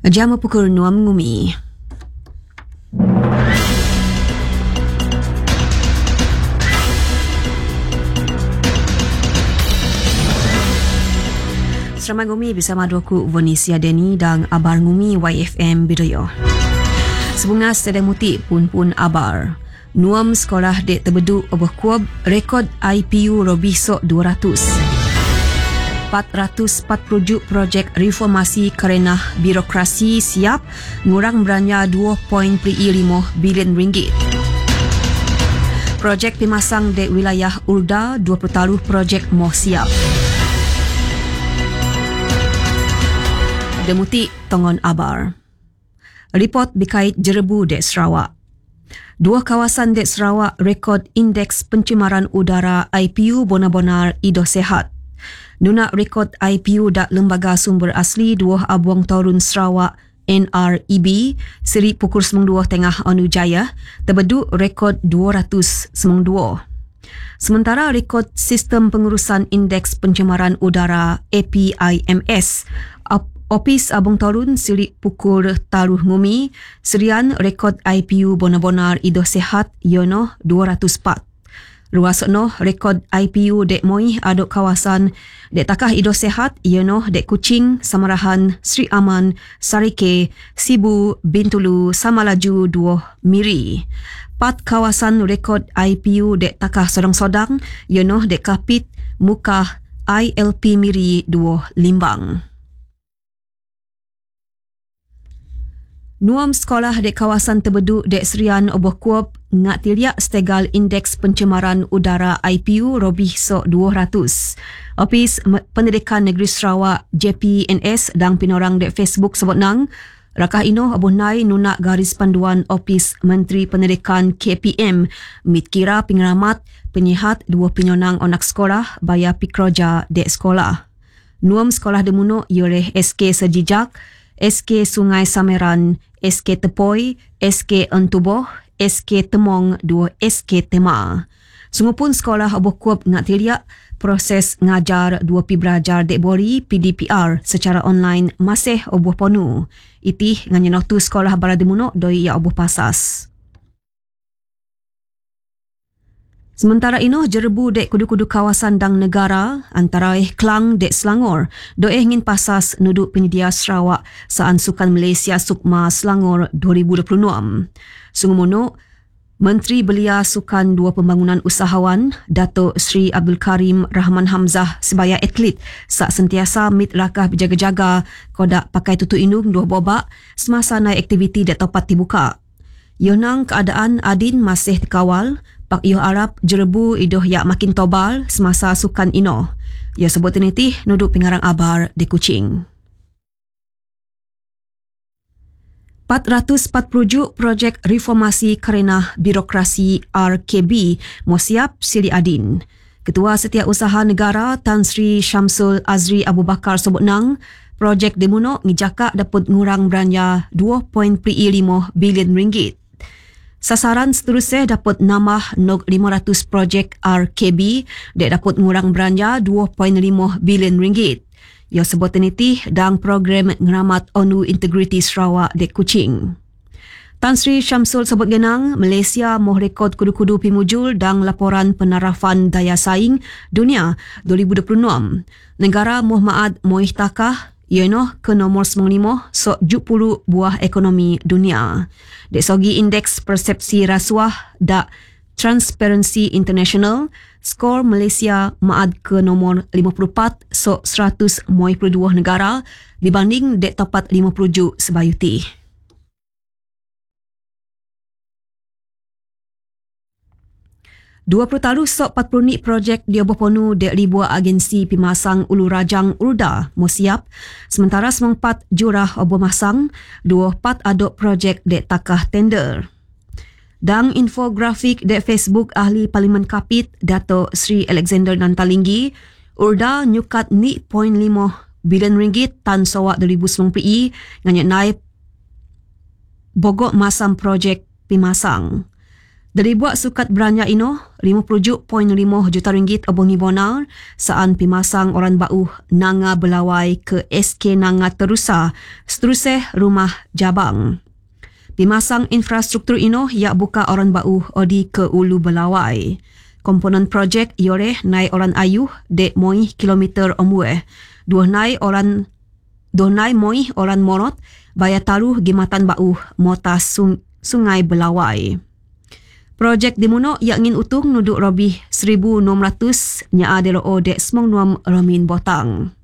Jam pukul 6 ngumi. Selamat ngumi bersama aku Vanessa Deni dan abar ngumi YFM Bidoyo. Sebunga sedang muti pun abar. Nuam sekolah dek terbeduk berkuab rekod IPU lebih sok 200. 440 projek reformasi kerana birokrasi siap ngurang belanja 2.5 bilion ringgit. Projek pimasang di wilayah Urda 20 projek moh siap. Demuti tongon abar. Report berkait jerebu di Sarawak. Dua kawasan di Sarawak rekod indeks pencemaran udara IPU benar-benar idoh sehat. Nuna rekod IPU dak Lembaga Sumber Asli Dua Abuang Torun Sarawak NREB seri pukul 2 tengah Anu Jaya terbeduk rekod 202. Sementara rekod Sistem Pengurusan Indeks Pencemaran Udara APIMS Opis Abang Torun seri pukul taruh ngumi serian rekod IPU benar-benar idoh sehat yono 204. Ruas no rekod IPU dek moi aduk kawasan dek takah idoh sehat yono dek Kuching, Samarahan, Sri Aman, Sarike, Sibu, Bintulu, Samalaju, Miri. 4 kawasan rekod IPU dek takah sodang-sodang yono dek Kapit, Mukah, ILP Miri, Limbang. Nuam sekolah di kawasan terbeduk di Serian Obokuab ngak tiliak stegal indeks pencemaran udara IPU robih sok 200. Opis Pendidikan Negeri Sarawak JPNS dan pinorang di Facebook sebut nang rakah ino abunai nunak garis panduan Opis Menteri Pendidikan KPM mitkira pengeramat penyihat dua penyonang anak sekolah baya pikroja di sekolah. Nuam sekolah demuno oleh SK Sejijak, SK Sungai Sameran, SK Tepoi, SK Entuboh, SK Temong, 2 SK Tema. Sungupun sekolah Obokuab ngak tiliak proses ngajar 2 pi belajar dek bori PDPR secara online masih obuh ponu. Itih nganya notu sekolah Barademuno doi ya obuh pasas. Sementara ino jerebu dek kudu-kudu kawasan dang negara antara Klang dek Selangor do ingin pasas nuduk penyedia Sarawak saan Sukan Malaysia Sukma Selangor 2026. Sunggumono Menteri Belia Sukan Dua Pembangunan Usahawan Datuk Sri Abdul Karim Rahman Hamzah sebaya atlet sak sentiasa mit rakah berjaga-jaga kodak pakai tutup indung 2 bobak semasa naik aktiviti dek topat dibuka. Yonang keadaan Adin masih dikawal. Pak Yoh Arab jerebu idoh yak makin tobal semasa sukan ino. Ya sebut ini nuduk pengarang abar di Kuching. 440 projek reformasi kerana birokrasi RKB mau siap Siri Adin. Ketua Setiausaha Negara Tan Sri Syamsul Azri Abu Bakar sebut nang projek demuno ngijakak dapat ngurang belanja 2.5 bilion ringgit. Sasaran seterusnya dapat nambah 500 projek RKB dan dapat ngurang belanja 2.5 bilion ringgit. Ya sebut ini dan program ngeramat ONU Integriti Sarawak di Kuching. Tan Sri Syamsul sebut genang Malaysia moh rekod kudu-kudu pimujul dan laporan penarafan daya saing dunia 2026. Negara moh maad moh takah ianoh ke nombor 95 sok 70 buah ekonomi dunia. Dek sogi indeks persepsi rasuah dak Transparency International, skor Malaysia maad ke nombor 54 sok 122 negara dibanding dek topat 50 sebayuti. Dua pertalu sok 40 ni projek dia berponu dek ribuan agensi pimasang Ulu Rajang Urda mau siap, sementara sempat jurah obo masang 24 aduk projek dek takah tender. Dan infografik dek Facebook ahli Parlimen Kapit Dato' Sri Alexander Nantalinggi, Urda nyukat ni 0.5 bilion ringgit tan sawak 2019 nganya naib bogok masang projek pimasang. Dari buat sukat beranya ino, 50.5 juta ringgit obongi bonar saan pimasang orang bau nanga belawai ke SK Nanga Terusa, seterusnya rumah Jabang. Pimasang infrastruktur ino ia buka orang bau odi ke Ulu Belawai. Komponen projek iore nai orang ayuh dek moi kilometer omwe. Dua nai moi orang morot baya taruh gimatan bau mota sungai Belawai. Projek dimuno ia ingin utung nuduk robih 1,600 nya adero dek semong nuam ramin botang.